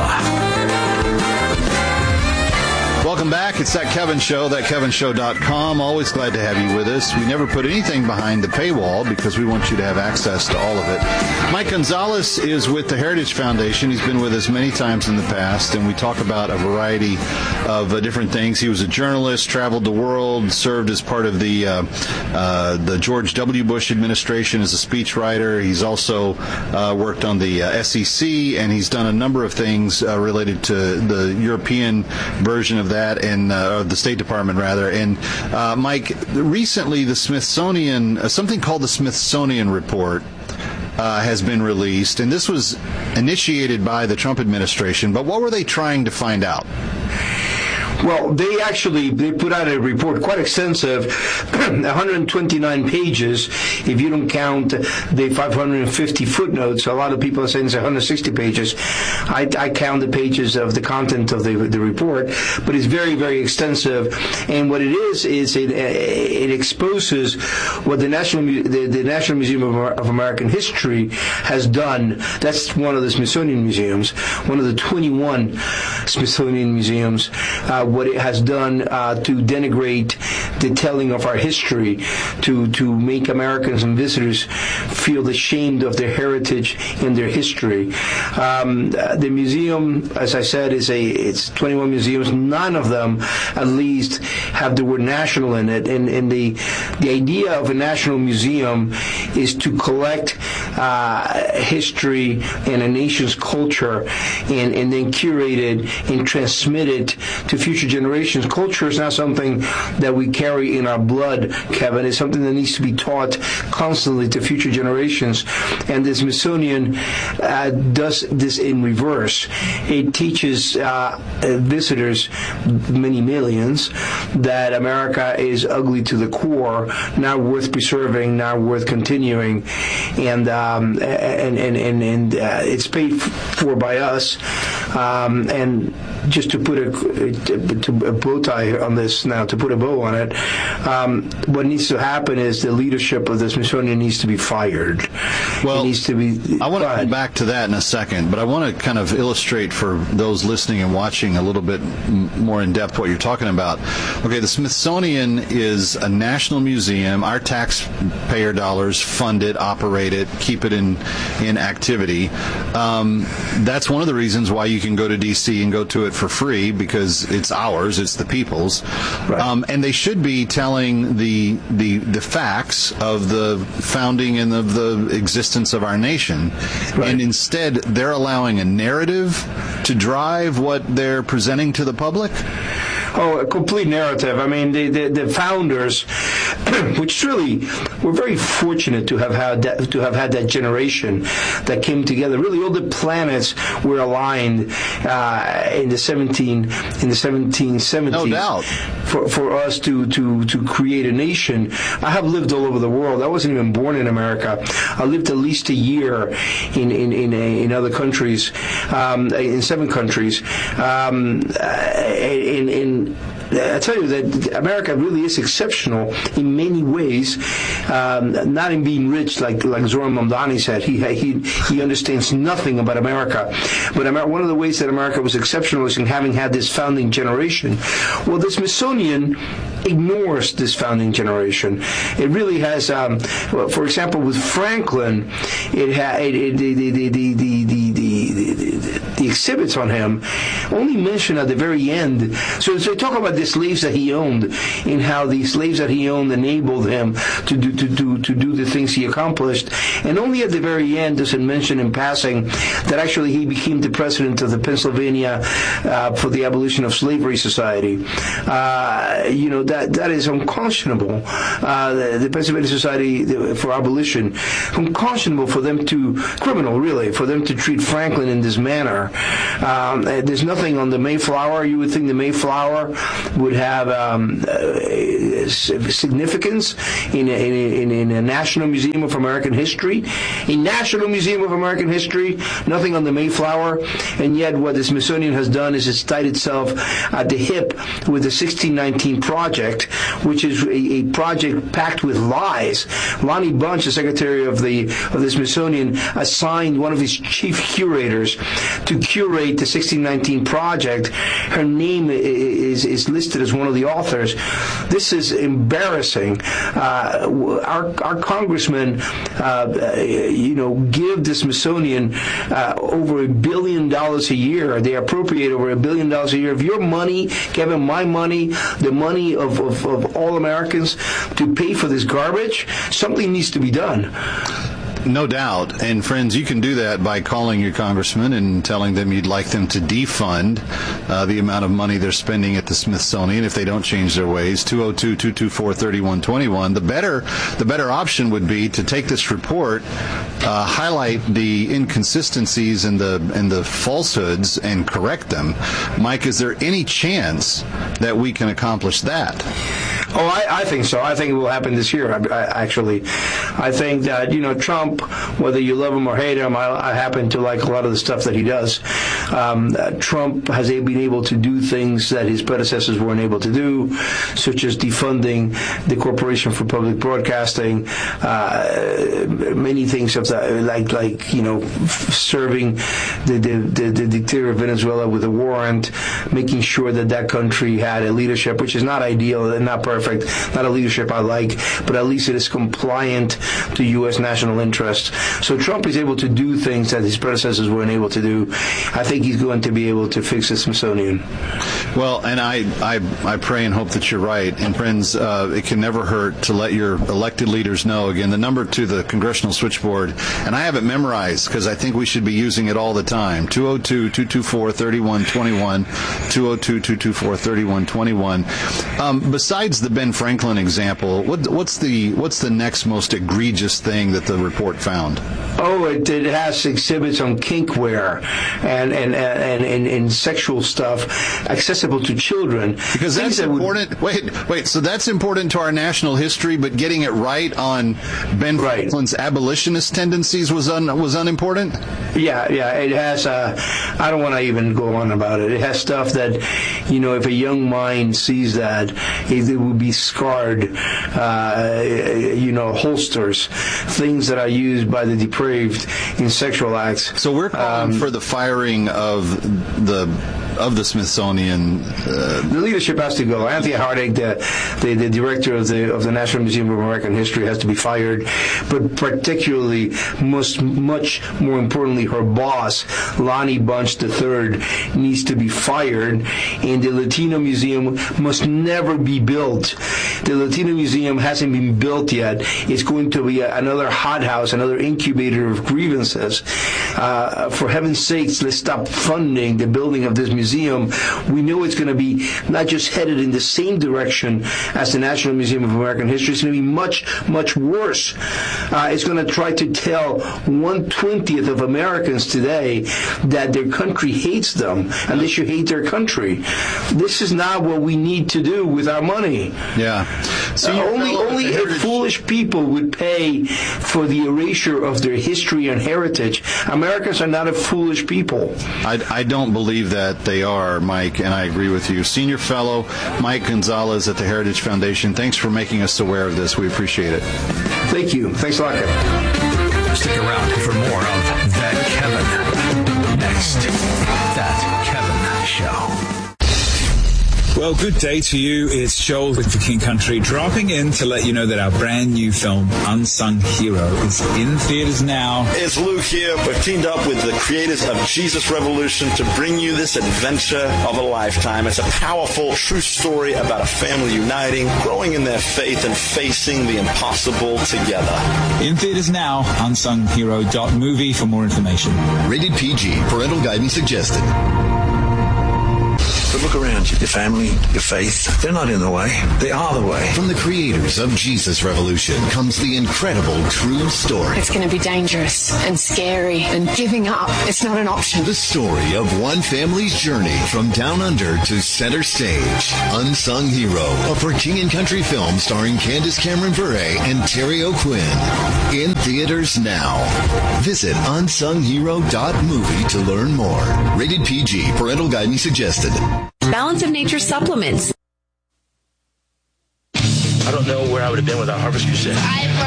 Welcome back. It's That Kevin Show, thatkevinshow.com. Always glad to have you with us. We never put anything behind the paywall because we want you to have access to all of it. Mike Gonzalez is with the Heritage Foundation. He's been with us many times in the past, and we talk about a variety of different things. He was a journalist, traveled the world, served as part of the George W. Bush administration as a speechwriter. He's also worked on the SEC, and he's done a number of things related to the European version of that, and the State Department, rather. And Mike, recently the Smithsonian, something called the Smithsonian Report, has been released, and this was initiated by the Trump administration. But what were they trying to find out? Well, they put out a report, quite extensive, 129 pages, if you don't count the 550 footnotes. A lot of people are saying it's 160 pages. I count the pages of the content of the report, but it's very, very extensive. And what it is it exposes what the National Museum of American History has done. That's one of the Smithsonian museums, one of the 21 Smithsonian museums. What it has done to denigrate the telling of our history, to make Americans and visitors feel ashamed of their heritage and their history. The museum, as I said, it's 21 museums. None of them, at least, have the word national in it. And the idea of a national museum is to collect history and a nation's culture and then curate it and transmit it to future generations. Culture is not something that we carry in our blood, Kevin. It's something that needs to be taught constantly to future generations. And the Smithsonian does this in reverse. It teaches visitors, many millions, that America is ugly to the core, not worth preserving, not worth continuing, and it's paid for by us. And just to put a bow tie on this now, to put a bow on it, what needs to happen is the leadership of the Smithsonian needs to be fired. Well, it needs to be. I want to come back to that in a second, but I want to kind of illustrate for those listening and watching a little bit more in depth what you're talking about. Okay, the Smithsonian is a national museum. Our taxpayer dollars fund it, operate it, keep it in activity. That's one of the reasons why you can go to D.C. and go to it for free, because it's ours, it's the people's. Right. And they should be telling the facts of the founding and of the existence of our nation. Right. And instead, they're allowing a narrative to drive what they're presenting to the public. Oh, a complete narrative. I mean, the founders, which really, we're very fortunate to have had that generation that came together. Really, all the planets were aligned in the 1770s. No doubt. For us to create a nation. I have lived all over the world. I wasn't even born in America. I lived at least a year in other countries, in 7 countries. I tell you that America really is exceptional in many ways, not in being rich like Zoran Mamdani said. He understands nothing about America. But one of the ways that America was exceptional is in having had this founding generation. Well, the Smithsonian ignores this founding generation. It really has, for example, with Franklin, the exhibits on him only mention at the very end. So they talk about the slaves that he owned, and how the slaves that he owned enabled him to do the things he accomplished. And only at the very end does it mention in passing that actually he became the president of the Pennsylvania for the Abolition of Slavery Society. That is unconscionable. The Pennsylvania Society for Abolition, unconscionable for them criminal really, for them to treat Franklin in this manner. There's nothing on the Mayflower. You would think the Mayflower would have significance in a National Museum of American History. A National Museum of American History, nothing on the Mayflower, and yet what the Smithsonian has done is it's tied itself at the hip with the 1619 Project, which is a project packed with lies. Lonnie Bunch, the secretary of the Smithsonian, assigned one of his chief curators to curate the 1619 project, her name is listed as one of the authors. This is embarrassing. Our congressmen, give the Smithsonian over $1 billion a year. They appropriate over $1 billion a year. If your money, Kevin, my money, the money of all Americans to pay for this garbage, something needs to be done. No doubt. And friends, you can do that by calling your congressman and telling them you'd like them to defund the amount of money they're spending at the Smithsonian if they don't change their ways. 202-224-3121. The better option would be to take this report, highlight the inconsistencies and the falsehoods and correct them. Mike, is there any chance that we can accomplish that? Oh, I think so. I think it will happen this year, actually. I think that, Trump, whether you love him or hate him, I happen to like a lot of the stuff that he does. Trump has been able to do things that his predecessors weren't able to do, such as defunding the Corporation for Public Broadcasting, many things of that, like serving the dictator of Venezuela with a warrant, making sure that country had a leadership, which is not ideal and not perfect, not a leadership I like, but at least it is compliant to U.S. national interests. So Trump is able to do things that his predecessors weren't able to do. I think he's going to be able to fix the Smithsonian. Well, and I pray and hope that you're right. And friends, it can never hurt to let your elected leaders know. Again, the number to the Congressional Switchboard, and I have it memorized because I think we should be using it all the time. 202-224-3121. 202-224-3121. Besides the Ben Franklin example, what's the next most egregious thing that the report found? Oh, it has exhibits on kinkwear and sexual stuff accessible to children. Because that's important. Wait. So that's important to our national history, but getting it right on Ben Franklin's abolitionist tendencies was unimportant? Yeah. It has. I don't want to even go on about it. It has stuff that, if a young mind sees that, it would be scarred. Holsters, things that are used by the depraved in sexual acts. So we're calling for the firing of the Smithsonian. The leadership has to go. Anthea Hardig, the director of the National Museum of American History, has to be fired. But particularly, much more importantly, her boss, Lonnie Bunch III, needs to be fired. And the Latino Museum must never be built. The Latino Museum hasn't been built yet. It's going to be another hothouse, another incubator of grievances. For heaven's sakes, let's stop funding the building of this museum. We know it's going to be not just headed in the same direction as the National Museum of American History. It's going to be much, much worse. It's going to try to tell 1/20th of Americans today that their country hates them and they should hate their country. This is not what we need to do with our money. Yeah. So only foolish people would pay for the erasure of their history and heritage. Americans are not a foolish people. I don't believe that they are, Mike, and I agree with you. Senior Fellow Mike Gonzalez at the Heritage Foundation, thanks for making us aware of this. We appreciate it. Thank you. Thanks a lot, Kevin. Stick around for more of That Kevin. Next, That Kevin Show. Well, good day to you. It's Joel with The King Country, dropping in to let you know that our brand new film, Unsung Hero, is in theaters now. It's Luke here. We've teamed up with the creators of Jesus Revolution to bring you this adventure of a lifetime. It's a powerful, true story about a family uniting, growing in their faith, and facing the impossible together. In theaters now, unsunghero.movie for more information. Rated PG. Parental guidance suggested. But look around you. Your family, your faith, they're not in the way. They are the way. From the creators of Jesus Revolution comes the incredible true story. It's going to be dangerous and scary, and giving up, it's not an option. The story of one family's journey from down under to center stage. Unsung Hero, a For King and Country film starring Candace Cameron Bure and Terry O'Quinn. In theaters now. Visit unsunghero.movie to learn more. Rated PG. Parental guidance suggested. Balance of Nature supplements. I don't know where I would have been without Harvest Crusade.